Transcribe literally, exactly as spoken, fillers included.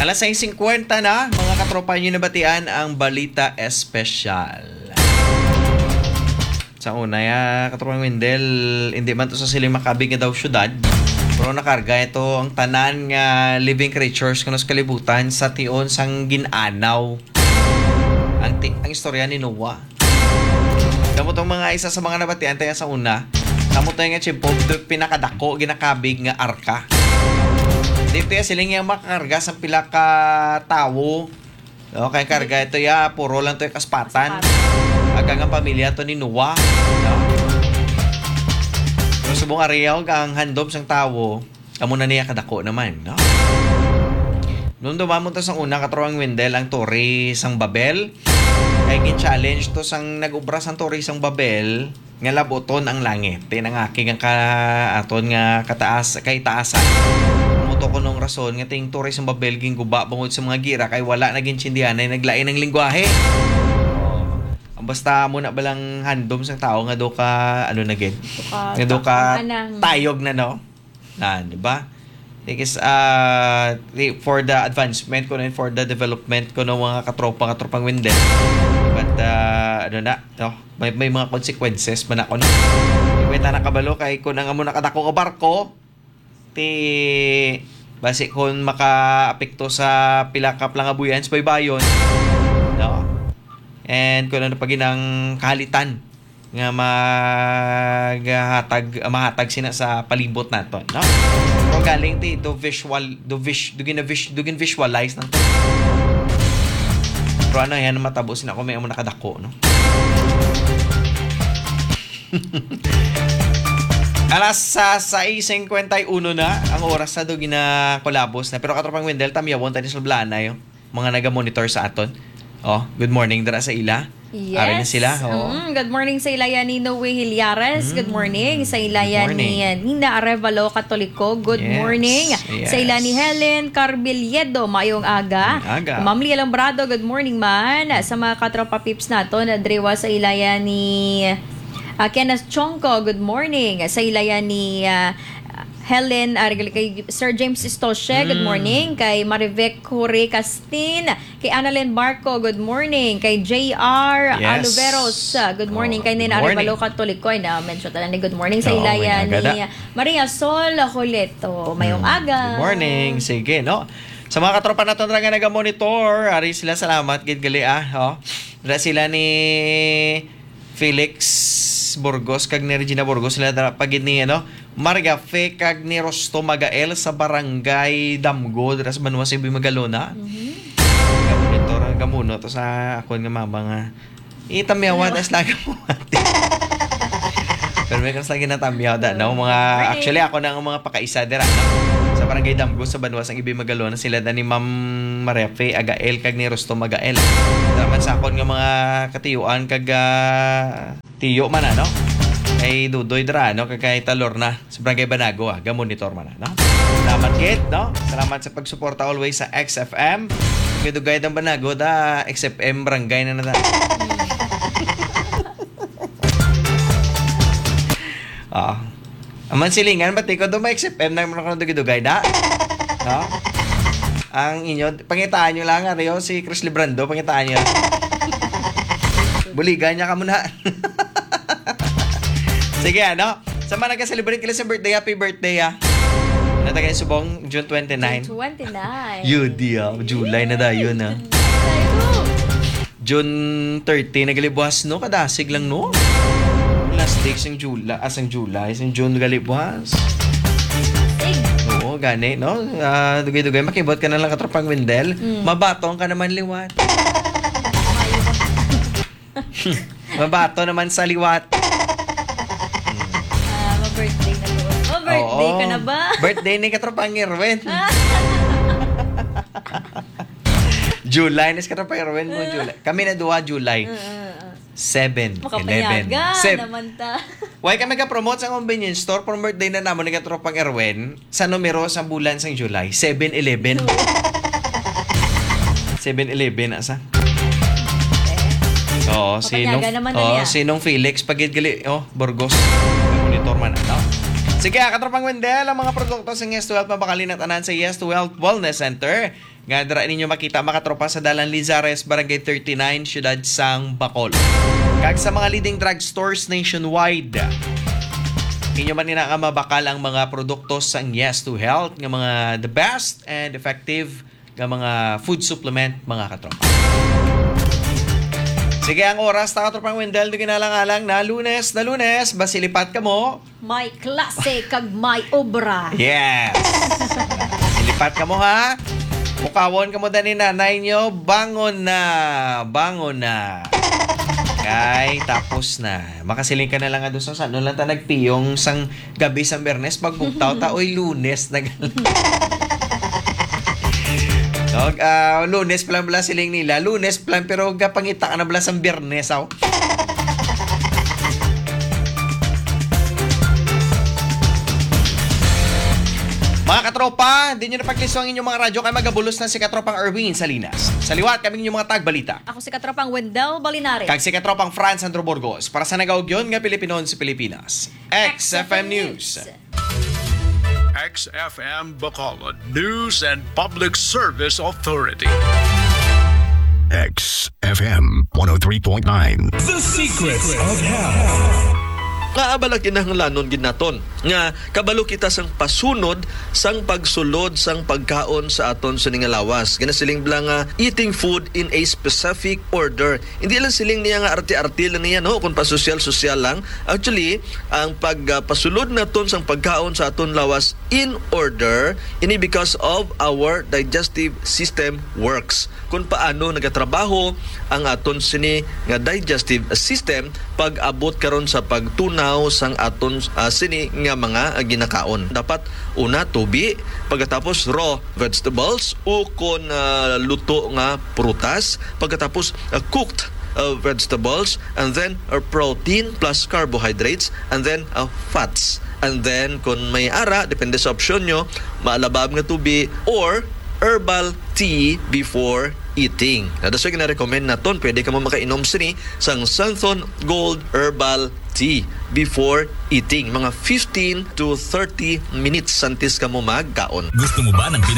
Alas sais singkwenta na, mga katropa nyo nabatian ang Balita Espesyal. Sa una, ya, katropang Wendel, hindi man to sa siling makabig nga daw syudad. Pero nakarga ito ang tanan nga living creatures kuno sa kalibutan sa tion sang ginanaw. Ang, ti- ang istorya ni Noah. Damo tong mga isa sa mga nabatian tayo sa una. Damo tayo nga chipob, pinakadako, ginakabig nga arka. Dito ya siling yung makakarga sa pila ka tawo. Okay, karga ito ya, puro lang to yung kaspatan. Agang ang pamilya to ni Noah. No? Pero subong ariyaw ang handom sang tawo, amo na niya kadako naman, no? Noong dumamon to sang una, katrowang Wendel, ang Torre sang Babel. Kaya gin-challenge to sang nag-ubra sang Torre sang Babel, nga laboton ang langit. Tinang aking ang ka, aton nga kataas, kay taasan. Muto ko nung rason nga ting Torre sang Babel ging guba bangod sa mga gira kay wala naging tsindihan ay naglain ng lingwahe. Oh. Basta mo na balang handom sang tao nga do ka ano na gid. Nga do ka tayog na no. Na, di ba? Because uh, for the advancement ko na for the development ko ng mga katropa katropang Wendel. But uh, ano na, no? May may mga consequences man ako no. Iweta na kabalo kay kun ang amo nakadako ka barko ti basi kung maka-apekto sa pila ka plangabuyan sa baybayon, no? And kung ano pa ginang kahalitan nga maghatag mahatag sina sa palibot nato, no? Pero galing ti do visual do vis do gina vis do gin visualize nang to. Pero ano yan matabo sina ko may amo nakadako, no? Alas sa sais singkwenta y uno na ang oras sa do gina kolabos na. Pero katropang Wendel tamyawon tayo sa blana yung mga naga-monitor sa aton. Oh, good morning dara sa ila. Yes. Ari na sila. Oh. Mm, good morning sa ilaya ni Noe Hilyares. Mm. Good morning sa ilaya ni Nina Arevalo Katoliko. Good yes. morning. Yes. Sa ila ni Helen Carbiliedo. Mayong aga. aga. Ma'am Lia Lambrado. Good morning man. Sa mga katropa pips nato na drewa sa ilaya ni Uh, Kenneth Chongko, good morning. Sa ilaya ni uh, Helen, uh, kay Sir James Istoshe, mm. good morning. Kay Marivec Hure Castin, kay Annalyn Barco, good morning. Kay J R Yes. Aluveros, uh, good morning. Oh, kay Nina Arevalo Katoliko, na mention tala ni good morning. Sa oh, ilaya ni uh, Maria Sol Juleto, mayong mm. aga. Good morning. Sige, no? Sa mga katropa natin na nga naga-monitor, ari sila salamat, gid gali ah. Oh. Dala sila ni Felix Burgos kag ni Regina Burgos sila pagid ni ano Margafe kag ni Rosto Magael sa barangay Damgo dira sa Banwa Cebu Magalona. Mhm. Monitor ang gamuno to sa akon nga mama nga itamyawan as lagi mo. Pero may kas lagi na tamyaw da no mga actually ako na ang mga pakaisa dira no? Sa barangay Damgo sa Banwa sang Ibi Magalona sila da ni Ma'am Margafe Agael kag ni Rosto Magael. Daman sa akon nga mga katiyuan kag uh, tiyo man ano kay Dudoy dra no kay Talor na sa Barangay Banago ah ga-monitor man no. Salamat kid no. Salamat sa pagsuporta always sa X F M. Kay Dugay ng Banago da X F M barangay na na. Ah. Aman silingan bati ko do may X F M na mo kono dugay da. No? Ang inyo pangitaan nyo lang ariyo si Chris Librando pangitaan nyo. Buligan niya ka muna. Sige, ano? Sa mga nag-celebrate kila sa birthday, happy birthday, ah. Ano tayo subong? June twenty-nine. June twenty-nine. Yun, di, ah. July na dayo, na. June thirty, nagalibuhas, no? Kadasig lang, no? Last day, sing July, ah, sing July, sing June, nagalibuhas. Oo, gani, no? Uh, dugay-dugay, makibot ka na lang katropang Wendel. Mm. Mabatong ka naman liwat. Mabato naman sa liwat. Ah, ma-birthday na doon. Oh, birthday Oo. ka na ba? Birthday ni katropang Irwin. July, nes katropang Irwin mo, July. Kami na duwa, July. seven, eleven. Makapayaga naman ta. Why kami ka-promote sa convenience store for birthday na naman ni katropang Erwin sa numero sa bulan sa July, seven eleven. seven eleven asa? Oo, sinong, oh, sinong Felix pagid gali, oh, Burgos. Monitor man, no? Sige, katropang Wendel, ang mga produkto sa Yes to Health mabakalin at anan sa Yes to Health Wellness Center. Nga dara ninyo makita makatropa sa Dalan Lizares, Barangay thirty-nine, Siyudad Sang Bacol. Kag sa mga leading drugstores nationwide. Inyo man nina nga mabakal ang mga produkto sa Yes to Health, nga mga the best and effective nga mga food supplement, mga katropa. Sige, ang oras na katropang Wendel, di kinalang-alang na lunes na lunes, basilipat ka mo. May klase kag may obra. Yes! Basilipat ka mo ha. Mukawon ka mo dani nanay nyo, bangon na, bangon na. Kay, tapos na. Makasiling ka na lang nga doon sa ano lang ta nagpiyong sang gabi sa Bernes, pagbuktaw ta, oy lunes na No, uh, lunes pa lang bala siling nila. Lunes pa lang pero gapangita ka na bala sa Biyernes aw. Mga katropa, di nyo na pagliso ang inyong mga radyo kay magabulos na si Katropang Erwin Salinas. Sa liwat, kami inyong mga tagbalita. Ako si Katropang Wendel Balinares. Kag si Katropang Franz Andro Burgos. Para sa nagaog yun nga Pilipinon sa Pilipinas. X F M News. X F M Bacolod News and Public Service Authority. X F M one oh three point nine. The Secrets of Health. Naabala kinahanglanon ginaton nga kabalo kita sang pasunod sang pagsulod sang pagkaon sa aton sa ningalawas. Ginasiling bala nga eating food in a specific order. Hindi lang siling niya nga arti-arti lang niya no kung pa-social-social lang. Actually, ang pagpasulod naton sang pagkaon sa aton lawas in order ini because of our digestive system works. Kung paano nagatrabaho ang aton sini nga digestive system pag abot karon sa pagtuna sang aton uh, sini nga mga uh, ginakaon. Dapat una tubi, pagkatapos raw vegetables o kon uh, luto nga prutas, pagkatapos uh, cooked uh, vegetables, and then uh, protein plus carbohydrates, and then uh, fats. And then kung may ara, depende sa opsyon nyo, maalabab nga tubi or herbal tea before eating. That's why gina-recommend naton, pwede ka mo makainom sini sang Santhon Gold Herbal Tea before eating. Mga fifteen to thirty minutes santis ka mo magkaon. Gusto mo ba ng